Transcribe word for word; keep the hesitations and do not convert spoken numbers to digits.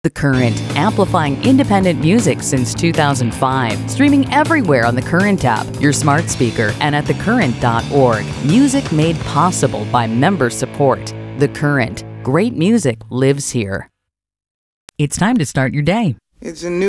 The Current, amplifying independent music since two thousand five. Streaming everywhere on the Current app, your smart speaker, and at the current dot org. Music made possible by member support. The Current. Great music lives here. It's time to start your day. It's a new